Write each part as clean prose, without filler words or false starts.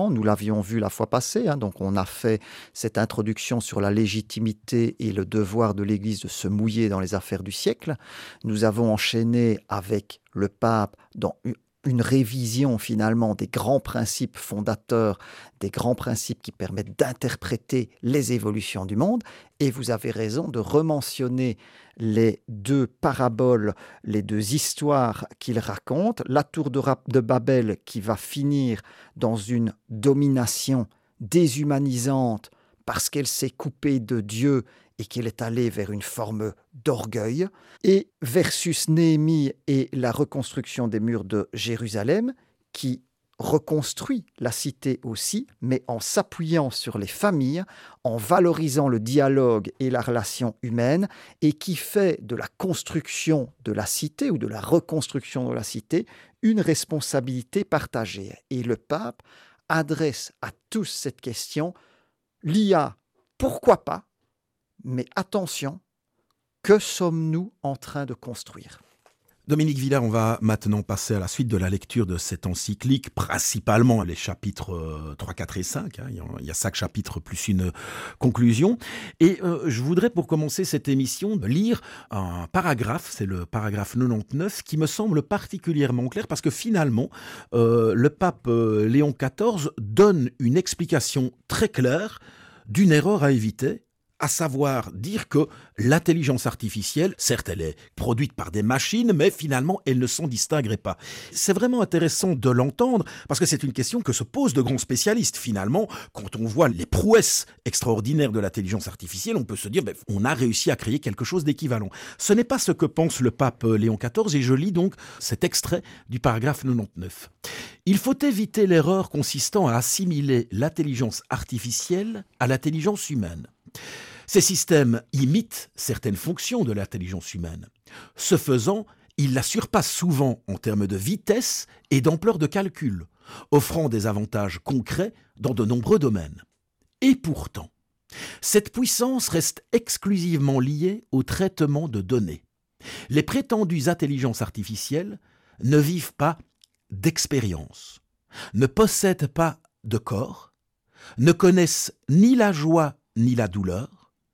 Nous l'avions vu la fois passée, donc on a fait cette introduction sur la légitimité et le devoir de l'Église de se mouiller dans les affaires du siècle. Nous avons enchaîné avec le pape dans une révision finalement des grands principes fondateurs, des grands principes qui permettent d'interpréter les évolutions du monde. Et vous avez raison de rementionner les deux paraboles, les deux histoires qu'il raconte. La tour de Babel qui va finir dans une domination déshumanisante parce qu'elle s'est coupée de Dieu et qu'elle est allée vers une forme d'orgueil, et versus Néhémie et la reconstruction des murs de Jérusalem, qui reconstruit la cité aussi, mais en s'appuyant sur les familles, en valorisant le dialogue et la relation humaine, et qui fait de la construction de la cité ou de la reconstruction de la cité une responsabilité partagée. Et le pape adresse à tous cette question, l'IA, pourquoi pas? Mais attention, que sommes-nous en train de construire ? Dominique Villard, on va maintenant passer à la suite de la lecture de cette encyclique, principalement les chapitres 3, 4 et 5. Il y a 5 chapitres plus une conclusion. Et je voudrais, pour commencer cette émission, lire un paragraphe, c'est le paragraphe 99, qui me semble particulièrement clair, parce que finalement, le pape Léon XIV donne une explication très claire d'une erreur à éviter, à savoir dire que l'intelligence artificielle, certes elle est produite par des machines, mais finalement elle ne s'en distinguerait pas. C'est vraiment intéressant de l'entendre, parce que c'est une question que se posent de grands spécialistes. Finalement, quand on voit les prouesses extraordinaires de l'intelligence artificielle, on peut se dire, on a réussi à créer quelque chose d'équivalent. Ce n'est pas ce que pense le pape Léon XIV, et je lis donc cet extrait du paragraphe 99. Il faut éviter l'erreur consistant à assimiler l'intelligence artificielle à l'intelligence humaine. Ces systèmes imitent certaines fonctions de l'intelligence humaine. Ce faisant, ils la surpassent souvent en termes de vitesse et d'ampleur de calcul, offrant des avantages concrets dans de nombreux domaines. Et pourtant, cette puissance reste exclusivement liée au traitement de données. Les prétendues intelligences artificielles ne vivent pas d'expérience, ne possèdent pas de corps, ne connaissent ni la joie ni la douleur,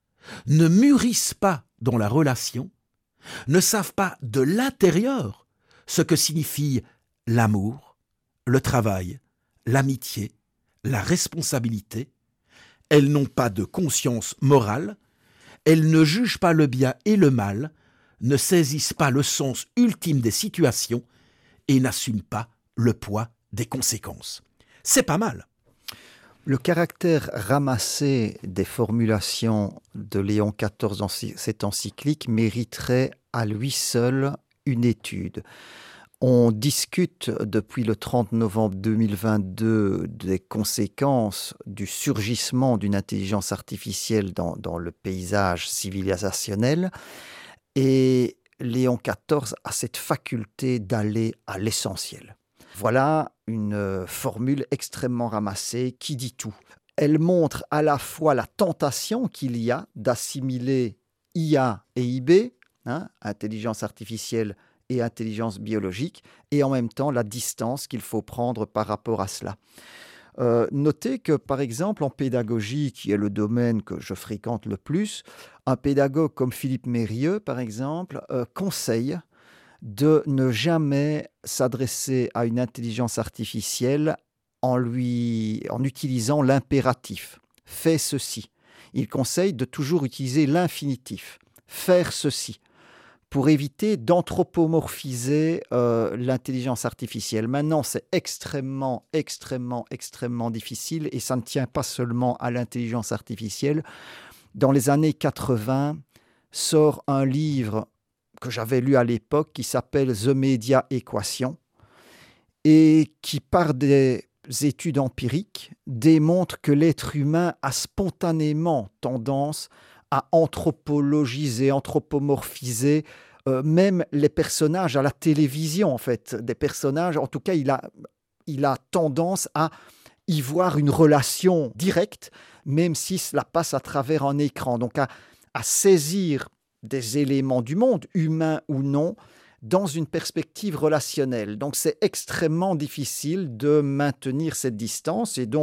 ne mûrissent pas dans la relation, ne savent pas de l'intérieur ce que signifie l'amour, le travail, l'amitié, la responsabilité. Elles n'ont pas de conscience morale, elles ne jugent pas le bien et le mal, ne saisissent pas le sens ultime des situations et n'assument pas le poids des conséquences. C'est pas mal. Le caractère ramassé des formulations de Léon XIV dans cette encyclique mériterait à lui seul une étude. On discute depuis le 30 novembre 2022 des conséquences du surgissement d'une intelligence artificielle dans le paysage civilisationnel, et Léon XIV a cette faculté d'aller à l'essentiel. Voilà une formule extrêmement ramassée qui dit tout. Elle montre à la fois la tentation qu'il y a d'assimiler IA et IB, intelligence artificielle et intelligence biologique, et en même temps la distance qu'il faut prendre par rapport à cela. Notez que, par exemple, en pédagogie, qui est le domaine que je fréquente le plus, un pédagogue comme Philippe Mérieux, par exemple, conseille de ne jamais s'adresser à une intelligence artificielle en utilisant l'impératif. Fais ceci. Il conseille de toujours utiliser l'infinitif. Faire ceci. Pour éviter d'anthropomorphiser l'intelligence artificielle. Maintenant, c'est extrêmement difficile, et ça ne tient pas seulement à l'intelligence artificielle. Dans les années 80, sort un livre que j'avais lu à l'époque, qui s'appelle The Media Equation, et qui, par des études empiriques, démontre que l'être humain a spontanément tendance à anthropologiser, anthropomorphiser même les personnages à la télévision, en fait. Des personnages, en tout cas, il a tendance à y voir une relation directe, même si cela passe à travers un écran. Donc à saisir des éléments du monde, humains ou non, dans une perspective relationnelle. Donc c'est extrêmement difficile de maintenir cette distance, et donc